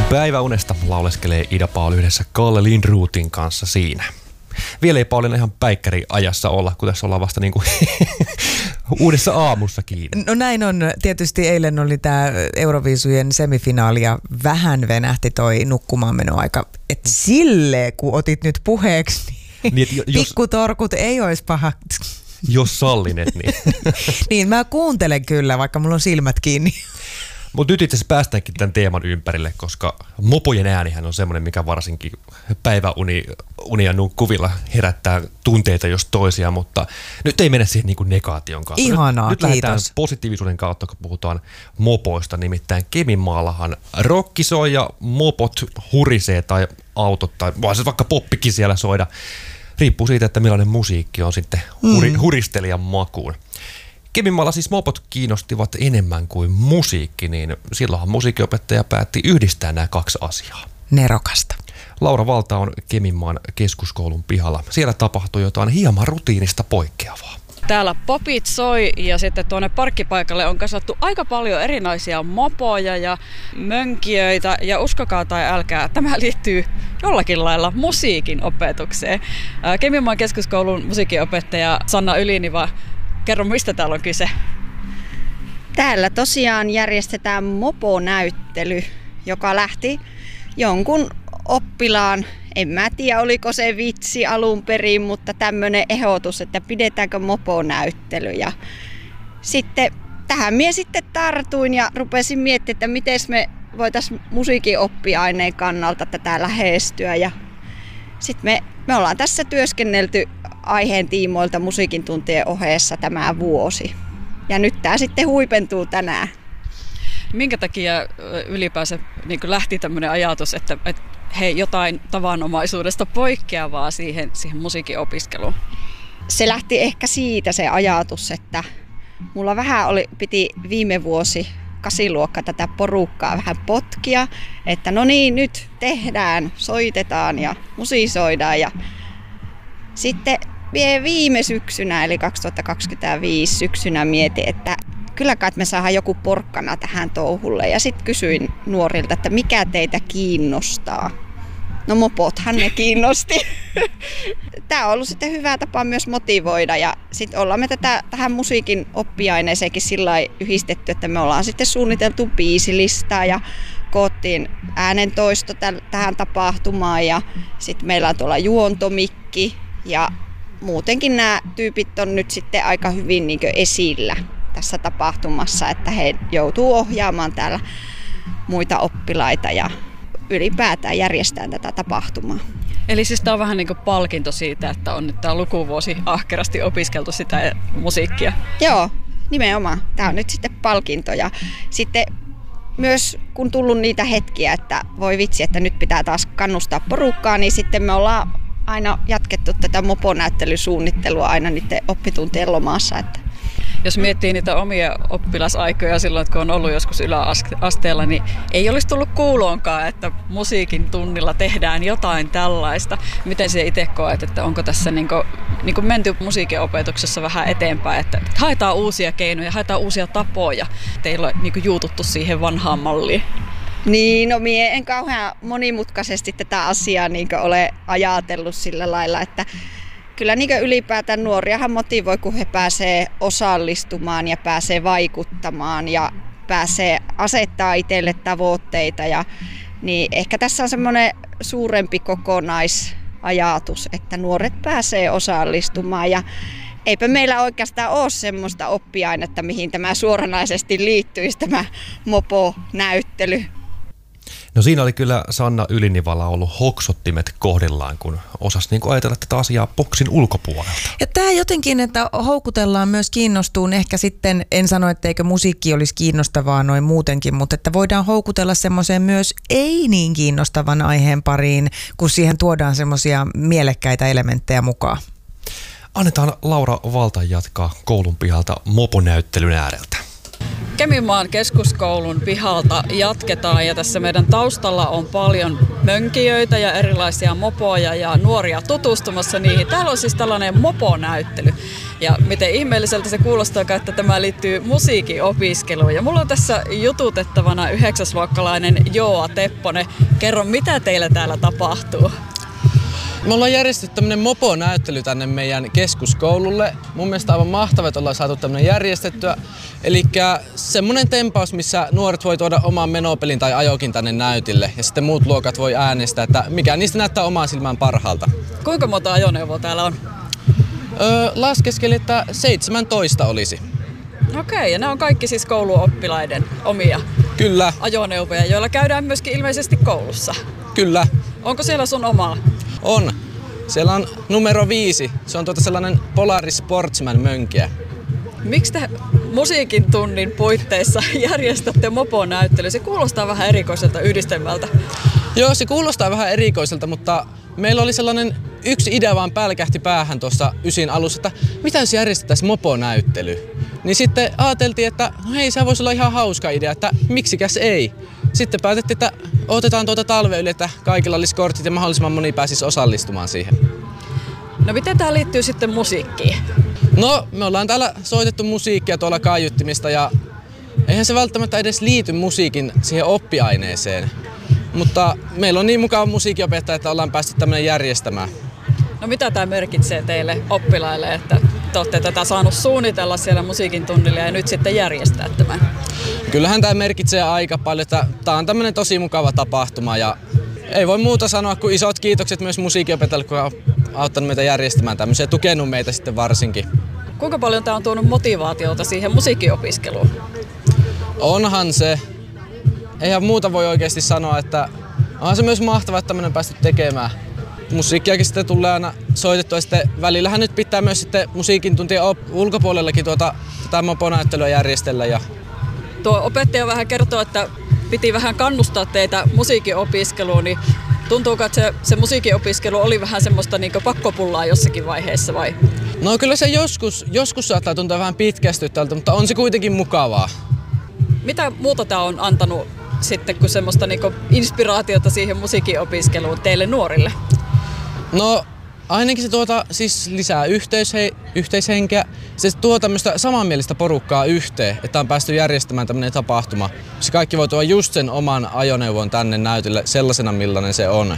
Päiväunesta lauleskelee Ida Paul yhdessä Kalle Lindroothin kanssa siinä. Vielä ei Pauliina ihan päikkäriajassa olla, kun tässä ollaan vasta niin kuin uudessa aamussa kiinni. No näin on. Tietysti eilen oli tämä Euroviisujen semifinaali ja vähän venähti toi nukkumaanmenoaika. Et silleen, kun otit nyt puheeksi, niin pikkutorkut ei olisi paha. Jos sallinet, niin. Niin, mä kuuntelen kyllä, vaikka mulla on silmät kiinni. Mutta nyt itse asiassa päästäänkin tämän teeman ympärille, koska mopojen äänihän on semmoinen, mikä varsinkin päiväunia nukkuvilla herättää tunteita jos toisia, mutta nyt ei mennä siihen niin kuin negaation kautta. Ihanaa, nyt kiitos. lähdetään positiivisuuden kautta, kun puhutaan mopoista, nimittäin Keminmaallahan rokki soi ja mopot hurisee tai autot tai vaan se vaikka poppikin siellä soida. Riippuu siitä, että millainen musiikki on sitten huristelijan makuun. Keminmaalla siis mopot kiinnostivat enemmän kuin musiikki, niin silloinhan musiikkiopettaja päätti yhdistää nämä kaksi asiaa. Nerokasta. Laura Valta on Keminmaan keskuskoulun pihalla. Siellä tapahtui jotain hieman rutiinista poikkeavaa. Täällä popit soi ja sitten tuonne parkkipaikalle on kasattu aika paljon erinäisiä mopoja ja mönkijöitä. Ja uskokaa tai älkää, tämä liittyy jollakin lailla musiikin opetukseen. Keminmaan keskuskoulun musiikinopettaja Sanna Yliniva, kerro, mistä täällä on kyse? Täällä tosiaan järjestetään moponäyttely, joka lähti jonkun oppilaan, en mä tiedä oliko se vitsi alun perin, mutta tämmöinen ehdotus, että pidetäänkö moponäyttely. Ja sitten tähän minä sitten tartuin ja rupesin miettimään, että miten me voitaisiin musiikin oppiaineen kannalta tätä lähestyä. Ja sitten me ollaan tässä työskennelty aiheen tiimoilta musiikin tuntien ohessa tämä vuosi. Ja nyt tämä sitten huipentuu tänään. Minkä takia ylipäänsä niin lähti tämmöinen ajatus, että hei, jotain tavanomaisuudesta poikkeavaa siihen musiikin opiskeluun? Se lähti ehkä siitä se ajatus, että mulla vähän piti viime vuosi 8. tätä porukkaa vähän potkia, että no niin, nyt tehdään, soitetaan ja musisoidaan. Ja sitten viime syksynä, eli 2025 syksynä mietin, että kyllä kai me saadaan joku porkkana tähän touhulle. Ja sitten kysyin nuorilta, että mikä teitä kiinnostaa. No mopothan ne kiinnosti. Tämä on ollut sitten hyvä tapa myös motivoida. Ja sitten ollaan me tähän musiikin oppiaineeseenkin sillä lailla yhdistetty, että me ollaan sitten suunniteltu biisilistaa ja koottiin äänentoisto tähän tapahtumaan. Ja sitten meillä on tuolla juontomikki ja muutenkin nämä tyypit on nyt sitten aika hyvin niin kuin esillä tässä tapahtumassa, että he joutuu ohjaamaan täällä muita oppilaita ja ylipäätään järjestää tätä tapahtumaa. Eli siis tämä on vähän niin kuin palkinto siitä, että on nyt tämä lukuvuosi ahkerasti opiskeltu sitä musiikkia. Joo, nimenomaan. Tämä on nyt sitten palkinto ja sitten myös kun tullut niitä hetkiä, että voi vitsi, että nyt pitää taas kannustaa porukkaa, niin sitten me ollaan aina jatkettu tätä moponäyttelysuunnittelua aina niiden oppituntien lomassa. Että jos miettii niitä omia oppilasaikoja silloin, kun on ollut joskus yläasteella, niin ei olisi tullut kuuloonkaan, että musiikin tunnilla tehdään jotain tällaista. Miten se itse koet, että onko tässä niin kuin menty musiikin opetuksessa vähän eteenpäin, että haetaan uusia keinoja, haetaan uusia tapoja, että ei ole niin kuin juututtu siihen vanhaan malliin? Niin, no mie en kauhean monimutkaisesti tätä asiaa niin kuin ole ajatellut sillä lailla, että kyllä niin kuin ylipäätään nuoriahan motivoi, kun he pääsee osallistumaan ja pääsee vaikuttamaan ja pääsee asettaa itselle tavoitteita. Niin ehkä tässä on semmoinen suurempi kokonaisajatus, että nuoret pääsee osallistumaan ja eipä meillä oikeastaan ole semmoista oppiainetta, mihin tämä suoranaisesti liittyisi, tämä moponäyttely. No siinä oli kyllä Sanna Ylinivala ollut hoksottimet kohdillaan, kun osasi niin kuin ajatella tätä asiaa boksin ulkopuolelta. Ja tämä jotenkin, että houkutellaan myös kiinnostuun ehkä sitten, en sano, etteikö musiikki olisi kiinnostavaa noin muutenkin, mutta että voidaan houkutella semmoiseen myös ei niin kiinnostavan aiheen pariin, kun siihen tuodaan semmoisia mielekkäitä elementtejä mukaan. Annetaan Laura Valta jatkaa koulun pihalta moponäyttelyn ääreltä. Keminmaan keskuskoulun pihalta jatketaan ja tässä meidän taustalla on paljon mönkijöitä ja erilaisia mopoja ja nuoria tutustumassa niihin. Täällä on siis tällainen moponäyttely. Ja miten ihmeelliseltä se kuulostaa, että tämä liittyy musiikin opiskeluun. Ja mulla on tässä jututettavana 9-luokkalainen Joa Tepponen. Kerro, mitä teillä täällä tapahtuu? Me ollaan järjestetty tämmönen moponäyttely tänne meidän keskuskoululle. Mun mielestä aivan mahtavaa, että ollaan saatu tämmönen järjestettyä. Elikkä semmonen tempaus, missä nuoret voi tuoda oman menopelin tai ajokin tänne näytille. Ja sitten muut luokat voi äänestää, että mikä niistä näyttää omaan silmään parhaalta. Kuinka monta ajoneuvoa täällä on? Laskeskelin, että 17 olisi. Okei, ja nämä on kaikki siis kouluoppilaiden omia Kyllä, ajoneuvoja, joilla käydään myöskin ilmeisesti koulussa. kyllä. Onko siellä sun omaa? On. Siellä on numero 5. Se on sellainen Polaris Sportsman mönkiä. Miksi te musiikin tunnin puitteissa järjestätte moponäyttely? Se kuulostaa vähän erikoiselta yhdistelmältä. Joo, se kuulostaa vähän erikoiselta, mutta meillä oli sellainen yksi idea vaan pälkähti päähän tuossa ysin alussa, että mitä jos järjestettäisiin moponäyttely? Niin sitten ajateltiin, että no hei, se voisi olla ihan hauska idea, että miksikäs ei. Sitten päätettiin, että otetaan talvea yli, että kaikilla olisi kortit ja mahdollisimman moni pääsisi osallistumaan siihen. No miten tää liittyy sitten musiikkiin? No, me ollaan täällä soitettu musiikkia tuolla kaiuttimista ja eihän se välttämättä edes liity musiikin siihen oppiaineeseen. Mutta meillä on niin mukava musiikinopettaja, että ollaan päästy tämmöinen järjestämään. No mitä tämä merkitsee teille oppilaille, että te olette tätä saanut suunnitella siellä musiikin tunnilla ja nyt sitten järjestää tämän? Kyllähän tämä merkitsee aika paljon, että tämä on tämmöinen tosi mukava tapahtuma ja ei voi muuta sanoa kuin isot kiitokset myös musiikinopettajalle, kun on auttanut meitä järjestämään tämmöisiä ja tukenut meitä sitten varsinkin. Kuinka paljon tämä on tuonut motivaatiota siihen musiikkiopiskeluun? Onhan se. Eihän muuta voi oikeasti sanoa, että onhan se myös mahtavaa, että tämmöinen päästy tekemään. Musiikkiakin sitten tulee aina soitettua ja sitten välillähän nyt pitää myös sitten musiikin tuntien ulkopuolellakin tätä moponäyttelyä järjestellä. Ja tuo opettaja vähän kertoo, että piti vähän kannustaa teitä musiikinopiskeluun, niin tuntuuko, että se musiikinopiskelu oli vähän semmoista niin kuin pakkopullaa jossakin vaiheessa vai? No kyllä se joskus saattaa tuntua vähän pitkästyttältä, mutta on se kuitenkin mukavaa. Mitä muuta tämä on antanut sitten kuin semmoista niin kuin inspiraatiota siihen musiikinopiskeluun teille nuorille? No ainakin se siis lisää yhteishenkeä. Se tuo tämmöistä samanmielistä porukkaa yhteen, että on päästy järjestämään tämmöinen tapahtuma. Se kaikki voi tuoda just sen oman ajoneuvon tänne näytille sellaisena, millainen se on.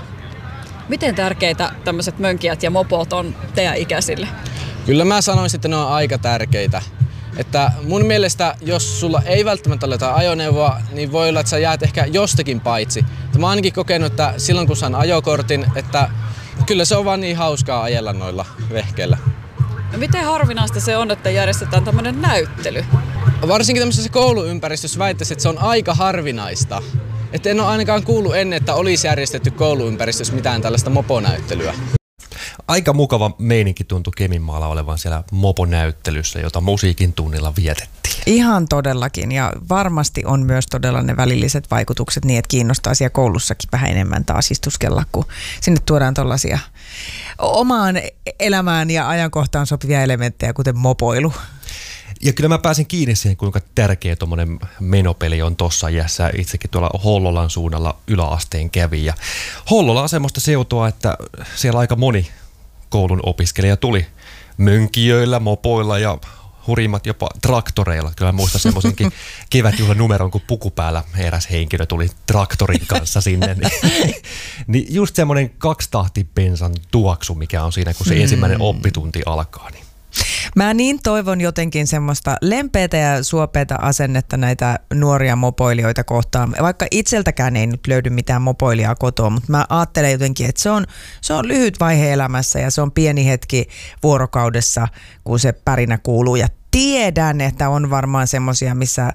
Miten tärkeitä tämmöiset mönkijät ja mopot on teidän ikäisille? Kyllä mä sanoisin, että ne on aika tärkeitä. Että mun mielestä, jos sulla ei välttämättä ole jotain ajoneuvoa, niin voi olla, että sä jäät ehkä jostakin paitsi. Mä oon ainakin kokenut, että silloin kun saan ajokortin, että kyllä se on vaan niin hauskaa ajella noilla vehkeillä. No miten harvinaista se on, että järjestetään tämmöinen näyttely? Varsinkin tämmöisessä kouluympäristössä väittäisin, että se on aika harvinaista. Että en ole ainakaan kuullut ennen, että olisi järjestetty kouluympäristössä mitään tällaista moponäyttelyä. Aika mukava meininki tuntui Keminmaalla olevan siellä moponäyttelyssä, jota musiikin tunnilla vietettiin. Ihan todellakin, ja varmasti on myös todella ne välilliset vaikutukset niin, että kiinnostaa siellä koulussakin vähän enemmän taas istuskella, kun sinne tuodaan tollaisia omaan elämään ja ajankohtaan sopivia elementtejä, kuten mopoilu. Ja kyllä mä pääsin kiinni siihen, kuinka tärkeä tuommoinen menopeli on tossa iässä. Itsekin tuolla Hollolan suunnalla yläasteen kävi. Ja Hollola on semmoista seutua, että siellä aika moni koulun opiskelija tuli mönkijöillä, mopoilla ja hurimmat jopa traktoreilla. Kyllä mä muistan semmoisenkin kevätjuhlan numeron, kun puku päällä eräs henkilö tuli traktorin kanssa sinne. Niin just semmoinen 2-tahtipensan tuoksu, mikä on siinä, kun se ensimmäinen oppitunti alkaa. Niin. Mä niin toivon jotenkin semmoista lempeätä ja suopeata asennetta näitä nuoria mopoilijoita kohtaan. Vaikka itseltäkään ei nyt löydy mitään mopoilijaa kotoa, mutta mä ajattelen jotenkin, että se on lyhyt vaihe elämässä ja se on pieni hetki vuorokaudessa, kun se pärinä kuuluu. Ja tiedän, että on varmaan semmoisia, missä